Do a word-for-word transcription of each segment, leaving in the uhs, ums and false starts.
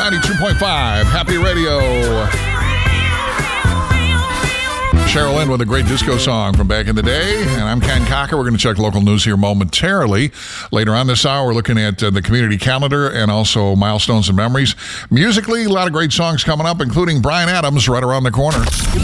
ninety-two point five, Happy Radio. Cheryl Lynn with a great disco song from back in the day. And I'm Ken Cocker. We're going to check local news here momentarily. Later on this hour, we're looking at uh, the community calendar and also milestones and memories. Musically, a lot of great songs coming up, including Bryan Adams right around the corner.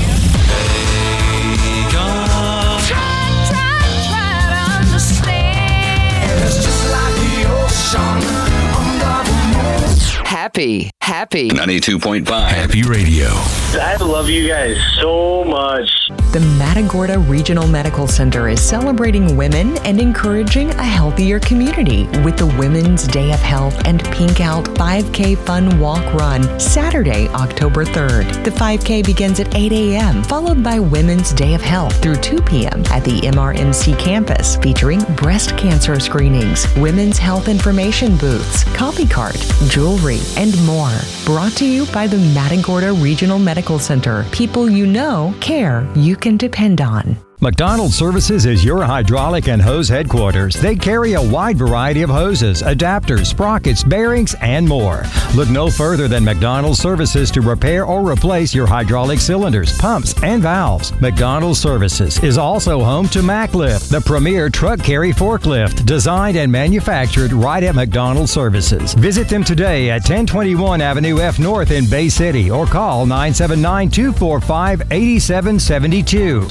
Happy, happy. ninety-two point five Happy Radio. I love you guys so much. The Matagorda Regional Medical Center is celebrating women and encouraging a healthier community with the Women's Day of Health and Pink Out five K Fun Walk Run, Saturday, October third. The five K begins at eight a.m., followed by Women's Day of Health through two p.m. at the M R M C campus, featuring breast cancer screenings, women's health information booths, coffee cart, jewelry, and more. Brought to you by the Matagorda Regional Medical Center. People you know, care you can depend on. McDonald Services is your hydraulic and hose headquarters. They carry a wide variety of hoses, adapters, sprockets, bearings, and more. Look no further than McDonald Services to repair or replace your hydraulic cylinders, pumps, and valves. McDonald Services is also home to MacLift, the premier truck carry forklift, designed and manufactured right at McDonald Services. Visit them today at ten twenty-one Avenue F North in Bay City or call nine seven nine, two four five, eight seven seven two.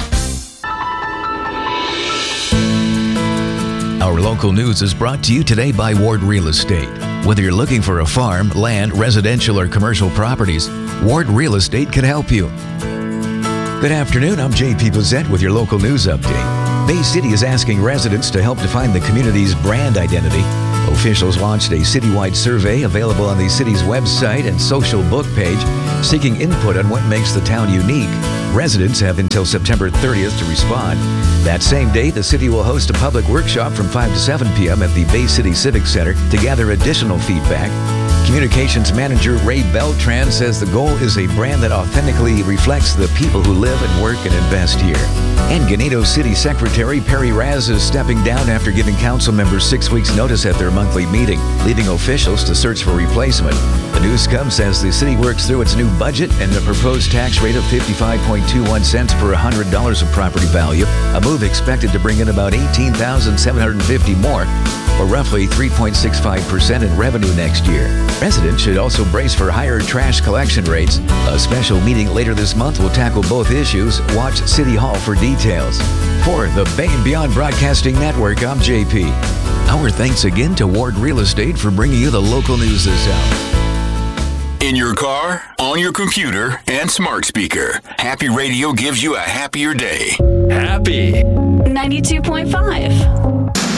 Our local news is brought to you today by Ward Real Estate. Whether you're looking for a farm, land, residential, or commercial properties, Ward Real Estate can help you. Good afternoon, I'm J P Pozzette with your local news update. Bay City is asking residents to help define the community's brand identity. Officials launched a citywide survey available on the city's website and social book page, seeking input on what makes the town unique. Residents have until September thirtieth to respond. That same day, the city will host a public workshop from five to seven p.m. at the Bay City Civic Center to gather additional feedback. Communications Manager Ray Beltran says the goal is a brand that authentically reflects the people who live and work and invest here. And Ganado City Secretary Perry Raz is stepping down after giving council members six weeks' notice at their monthly meeting, leaving officials to search for replacement. The news comes as the city works through its new budget and a proposed tax rate of fifty-five point two one cents per one hundred dollars of property value, a move expected to bring in about eighteen thousand seven hundred fifty more, or roughly three point six five percent in revenue next year. Residents should also brace for higher trash collection rates. A special meeting later this month will tackle both issues. Watch City Hall for details. For the Bay and Beyond Broadcasting Network, I'm J P. Our thanks again to Ward Real Estate for bringing you the local news this hour. In your car, on your computer, and smart speaker, Happy Radio gives you a happier day. Happy ninety-two point five